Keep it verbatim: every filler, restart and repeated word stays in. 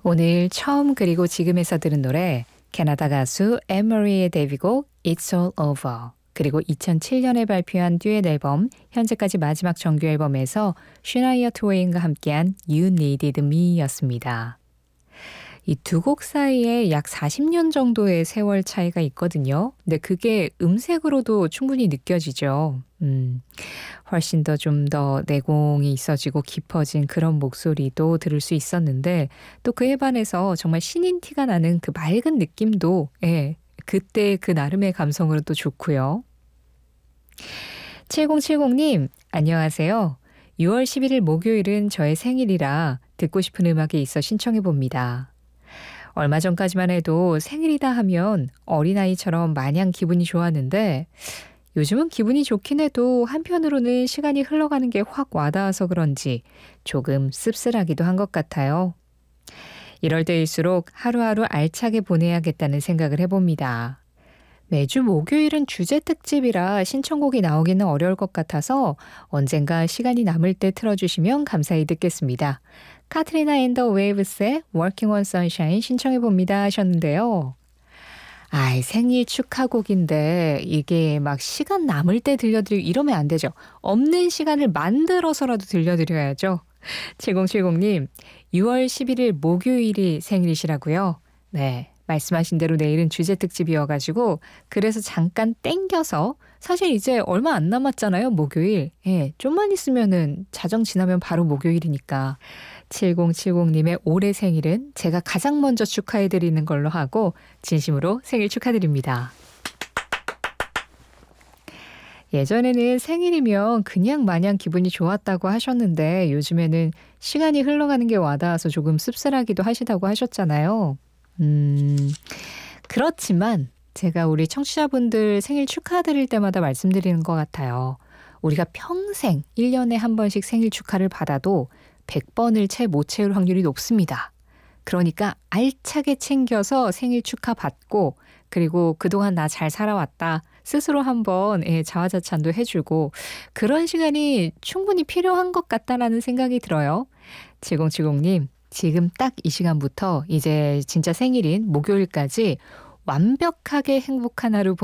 오늘 처음 그리고 지금에서 들은 노래 캐나다 가수 앤머리의 데뷔곡 It's All Over, 그리고 이천칠 년에 발표한 듀엣 앨범 현재까지 마지막 정규 앨범에서 슈나이어 트웨인과 함께한 You Needed Me였습니다. 이 두 곡 사이에 약 사십 년 정도의 세월 차이가 있거든요. 근데 그게 음색으로도 충분히 느껴지죠. 음, 훨씬 더 좀 더 내공이 있어지고 깊어진 그런 목소리도 들을 수 있었는데, 또 그에 반해서 정말 신인 티가 나는 그 맑은 느낌도 예, 그때 그 나름의 감성으로 또 좋고요. 칠공칠공님 안녕하세요. 유월 십일일 목요일은 저의 생일이라 듣고 싶은 음악이 있어 신청해 봅니다. 얼마 전까지만 해도 생일이다 하면 어린아이처럼 마냥 기분이 좋았는데, 요즘은 기분이 좋긴 해도 한편으로는 시간이 흘러가는 게 확 와닿아서 그런지 조금 씁쓸하기도 한 것 같아요. 이럴 때일수록 하루하루 알차게 보내야겠다는 생각을 해봅니다. 매주 목요일은 주제 특집이라 신청곡이 하기는 어려울 것 같아서 언젠가 시간이 남을 때 틀어주시면 감사히 듣겠습니다. 카트리나 앤 더 웨이브스의 Working on Sunshine 신청해봅니다 하셨는데요. 아이, 생일 축하곡인데 이게 막 시간 남을 때 들려드리고 이러면 안 되죠. 없는 시간을 만들어서라도 들려드려야죠. 칠공칠공님 유월 십일일 목요일이 생일이시라고요? 네, 말씀하신 대로 내일은 주제 특집이어가지고 그래서 잠깐 땡겨서, 사실 이제 얼마 안 남았잖아요, 목요일. 예, 좀만 있으면은 자정 지나면 바로 목요일이니까 칠공칠공님의 올해 생일은 제가 가장 먼저 축하해드리는 걸로 하고 진심으로 생일 축하드립니다. 예전에는 생일이면 그냥 마냥 기분이 좋았다고 하셨는데 요즘에는 시간이 흘러가는 게 와닿아서 조금 씁쓸하기도 하시다고 하셨잖아요. 음, 그렇지만 제가 우리 청취자분들 생일 축하드릴 때마다 말씀드리는 것 같아요. 우리가 평생 일 년에 한 번씩 생일 축하를 받아도 백 번을 채 못 채울 확률이 높습니다. 그러니까 알차게 챙겨서 생일 축하 받고, 그리고 그동안 나 잘 살아왔다 스스로 한번 예, 자화자찬도 해주고, 그런 시간이 충분히 필요한 것 같다라는 생각이 들어요. 칠공칠공님 지금 딱 이 시간부터 이제 진짜 생일인 목요일까지 완벽하게 행복한 하루